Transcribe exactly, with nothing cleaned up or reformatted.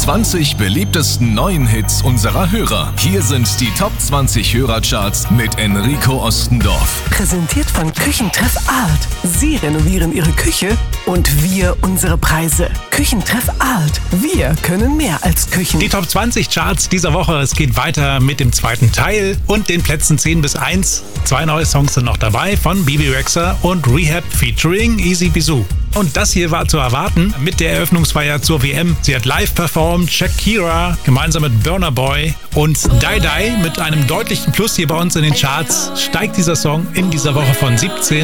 zwanzig beliebtesten neuen Hits unserer Hörer. Hier sind die Top zwanzig Hörercharts mit Enrico Ostendorf. Präsentiert von Küchentreff Art. Sie renovieren Ihre Küche und wir unsere Preise. Küchentreff Art. Wir können mehr als Küchen. Die Top zwanzig Charts dieser Woche. Es geht weiter mit dem zweiten Teil und den Plätzen zehn bis eins. Zwei neue Songs sind noch dabei von Bebe Rexha und Rehab featuring Easy Bizou. Und das hier war zu erwarten mit der Eröffnungsfeier zur W M. Sie hat live performt, Shakira gemeinsam mit Burna Boy und Die Die mit einem deutlichen Plus hier bei uns in den Charts. Steigt dieser Song in dieser Woche von siebzehn